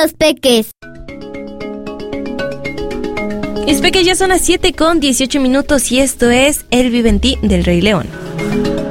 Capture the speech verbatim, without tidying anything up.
los peques. Mis peques, ya son las siete con dieciocho minutos y esto es El Vive en Ti del Rey León.